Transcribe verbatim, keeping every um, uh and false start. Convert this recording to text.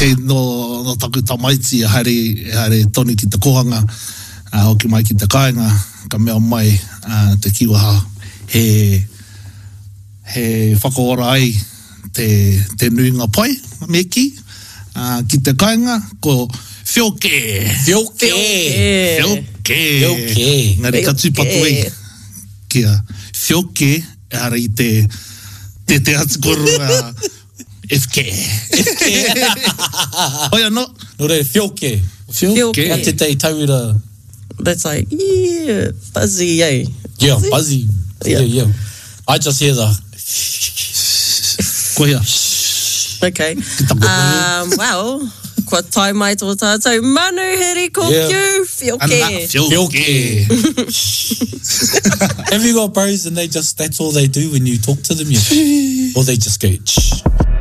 kei no, no taku tamaiti e haere, haere tonu ki te kohanga, uh, hoki mai ki te kāinga, ka mea mai uh, te kiwaha he, he whakaora ai te, te nuinga pai, me ki, uh, ki te kāinga, ko whioke. Whioke. Whioke. Whioke. Ngari ka tūpatu ei, kia whioke, e hara i te, te te atikoru a F K. F K. Oia no. No re, whioke. Whioke. Ka te tei tauira. That's like, yeah, buzzy, eh? Yeah, buzzy. Yeah, yeah. yeah. I just hear the... Koia. Okay. Um, well, kua tai mai tō tātou manu heri ko Yeah. kiu, whioke. Whioke. Have you got bros and they just, that's all they do when you talk to them? Yeah. Or they just go, shh.